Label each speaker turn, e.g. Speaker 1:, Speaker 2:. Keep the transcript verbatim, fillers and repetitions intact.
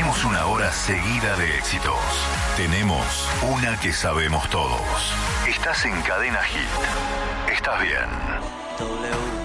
Speaker 1: Tenemos una hora seguida de éxitos. Tenemos una que sabemos todos. Estás en Cadena Hit. Estás bien.
Speaker 2: W